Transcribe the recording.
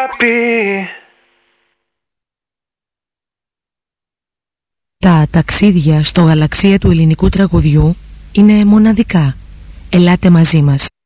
αγάπη. Τα ταξίδια στο γαλαξία του ελληνικού τραγουδιού είναι μοναδικά. Ελάτε μαζί μας.